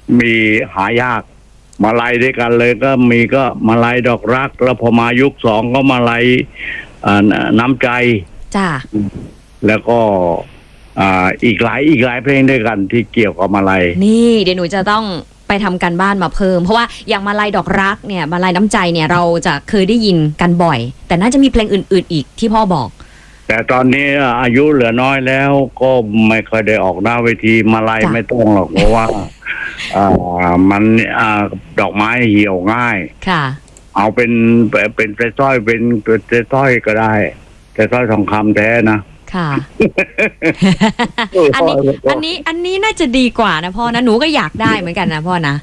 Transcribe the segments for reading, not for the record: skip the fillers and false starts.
มีหายากมาลัยด้วยกันเลยก็มีก็มาลัยดอกรักแล้วพอมายุคสองก็มาลัยน้ำใจจ้าแล้วก็อีกหลายเพลงด้วยกันที่เกี่ยวกับมาลัยนี่เดี๋ยวหนูจะต้องไปทำการบ้านมาเพิ่มเพราะว่าอย่างมาลัยดอกรักเนี่ยมาลัยน้ำใจเนี่ยเราจะเคยได้ยินกันบ่อยแต่น่าจะมีเพลงอื่นๆอีกที่พ่อบอกแต่ตอนนี้อายุเหลือน้อยแล้วก็ไม่ค่อยได้ออกหน้าเวทีมาลัยไม่ต้องหรอกเพราะว่ามันดอกไม้เหี่ยวง่ายค่ะเอาเป็นสร้อยเป็นสร้อยก็ได้แต่สร้อยทองคำแท้นะค่ะ อันนี้น่าจะดีกว่านะพ่อนะหนูก็อยากได้เหมือนกันนะพ่อนะ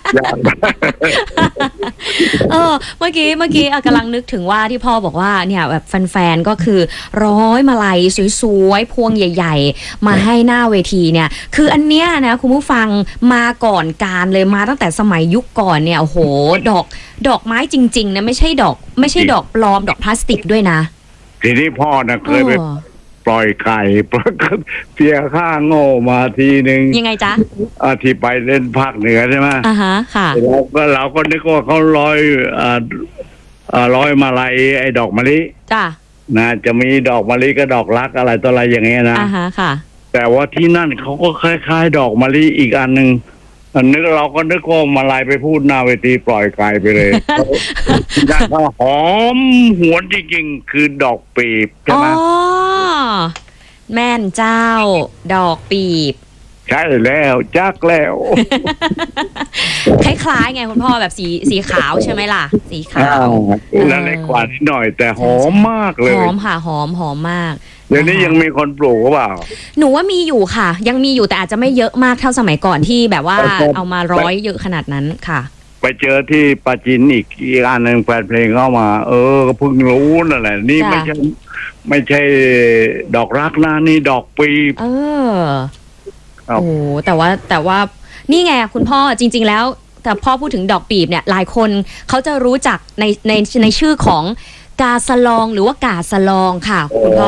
เมื่อกี้กำลังนึกถึงว่าที่พ่อบอกว่าเนี่ยแบบแฟนๆก็คือร้อยมาลัยสวยๆพวงใหญ่ๆมาให้หน้าเวทีเนี่ยคืออันเนี้ยนะคุณผู้ฟังมาก่อนการเลยมาตั้งแต่สมัยยุคก่อนเนี่ยโอ้โหดอกไม้จริงๆนะไม่ใช่ดอกปลอมดอกพลาสติกด้วยนะทีนี้พ่อนะเคยไปปล่อยไก่เพียค่าโง่มาทีหนึ่งยังไงจ๊ะที่ไปเล่นภาคเหนือใช่ไหมค่ะเราก็นึกว่าเขาร้อยมาลัยไอ้ดอกมะลิจ้ะนะจะมีดอกมะลิกับดอกรักอะไรต่ออะไรอย่างเงี้ยนะค่ะแต่ว่าที่นั่นเขาก็คล้ายๆดอกมะลิอีกอันหนึ่งเราก็นึกว่ามาลัยไปพูดหน้าเวทีปล่อยไก่ไปเลยแต่หอมหวนจริงๆคือดอกปีบใช่ไหมแม่นเจ้าดอกปีบใช่แล้วจักแล้วคล้ายๆไงคุณพ่อแบบสีขาวใช่ไหมล่ะสีขาวแล้วเล็กกว่านิดหน่อยแต่หอมมากเลยหอมค่ะหอมมากเดี๋ยวนี้ยังมีคนปลูกหรือเปล่าหนูว่ามีอยู่ค่ะยังมีอยู่แต่อาจจะไม่เยอะมากเท่าสมัยก่อนที่แบบว่าเอามาร้อยเยอะขนาดนั้นค่ะไปเจอที่ปาจีนอีกอันหนึ่งแฟนเพลงเข้ามาก็เพิ่งรู้นั่นแหละนี่ไม่ใช่ดอกรักนะนี่ดอกปีบโอ้แต่ว่านี่ไงคุณพ่อจริงๆแล้วแต่พ่อพูดถึงดอกปีบเนี่ยหลายคนเขาจะรู้จักในชื่อของกาสลองหรือว่ากาสลองค่ะคุณพ่อ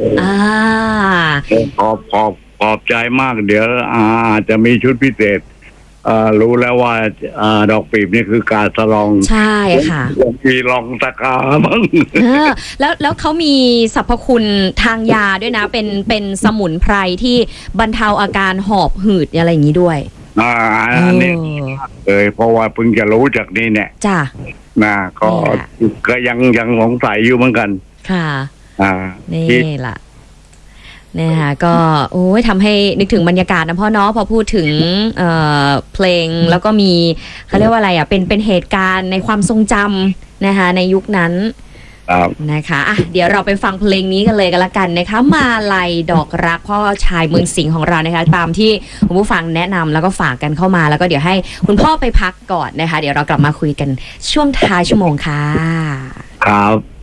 ขอบใจมากเดี๋ยวอาจจะมีชุดพิเศษรู้แล้วว่าดอกปีบนี่คือกาสลองใช่ค่ะมีลองตะกามั้งแล้วเขามีสรรพคุณทางยาด้วยนะเป็นสมุนไพรที่บรรเทาอาการหอบหืดอะไรอย่างนี้ด้วยอันนี้เพราะว่าเพิ่งจะรู้จากนี่เนี่ยจ้ะนะก็ยังสงสัยอยู่เหมือนกันค่ะนี่ล่ะนะคะก็โอ้ยทำให้นึกถึงบรรยากาศนะพ่อเนาะพอพูดถึงเพลงแล้วก็มีเขาเรียกว่าอะไรเป็นเหตุการณ์ในความทรงจำนะคะในยุคนั้นนะคะเดี๋ยวเราไปฟังเพลงนี้กันเลยกันละกันนะคะมาลัยดอกรักพ่อชายเมืองสิงห์ของเรานะคะตามที่คุณผู้ฟังแนะนำแล้วก็ฝากกันเข้ามาแล้วก็เดี๋ยวให้คุณพ่อไปพักก่อนนะคะเดี๋ยวเรากลับมาคุยกันช่วงท้ายชั่วโมงค่ะครับ